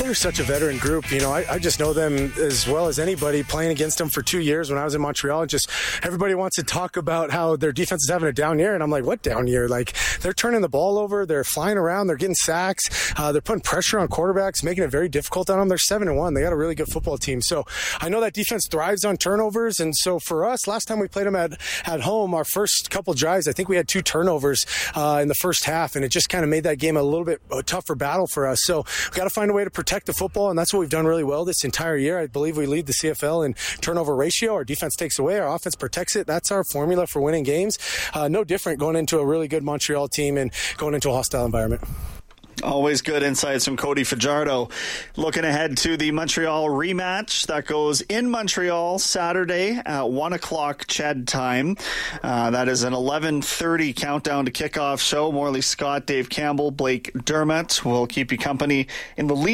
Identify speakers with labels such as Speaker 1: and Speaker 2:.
Speaker 1: they're such a veteran group. I just know them as well as anybody, playing against them for 2 years when I was in Montreal. Just everybody wants to talk about how their defense is having a down year, and I'm like, what down year? Like, they're turning the ball over, they're flying around, they're getting sacks, they're putting pressure on quarterbacks, making it very difficult on them. They're 7-1. They got a really good football team. So I know that defense thrives on turnovers, and so for us, last time we played them at home, our first couple drives, I think we had 2 turnovers in the first half, and it just kind of made that game a little bit tougher battle for us. So we got to find a way to protect the football, and that's what we've done really well this entire year. I believe we lead the CFL in turnover ratio. Our defense takes away, our offense protects it. That's our formula for winning games. No different going into a really good Montreal team and going into a hostile environment.
Speaker 2: Always good insights from Cody Fajardo. Looking ahead to the Montreal rematch that goes in Montreal Saturday at 1 o'clock CHED time. That is an 11:30 countdown to kickoff show. Morley Scott, Dave Campbell, Blake Dermott will keep you company in the lead.